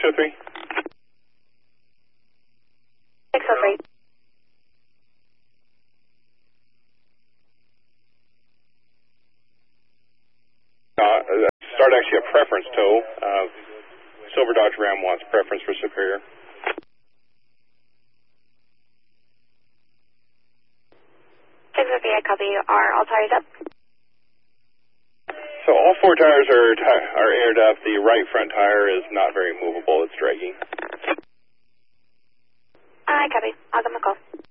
603. 603. Start actually a preference tow. Silver Dodge Ram wants preference for Superior. I copy. Are all tires up? So all 4 tires are aired up. The right front tire is not very movable. It's dragging. I copy. I'll give them a call.